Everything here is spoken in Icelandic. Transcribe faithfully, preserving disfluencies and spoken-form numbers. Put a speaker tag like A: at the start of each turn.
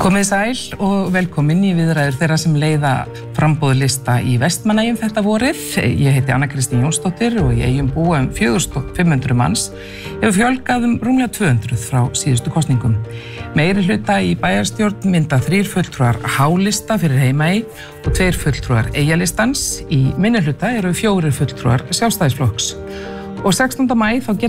A: Komið sæl og velkomin í viðræður þeirra sem leiða framboðlista í Vestmannaeyjum þetta vorið. Ég heiti Anna Kristín Jónsdóttir og í Eyjum búa um fjögur þúsund fimm hundruð manns hefur fjölgað um rúmlega tvö hundruð frá síðustu kosningum. Meiri hluta í bæjarstjórn mynda þrír fulltrúar H-lista fyrir Heimaey og tveir fulltrúar Eyjalistans. Í minni hluta eru fjórir fulltrúar Sjálfstæðisflokks. Og sextánda maí þá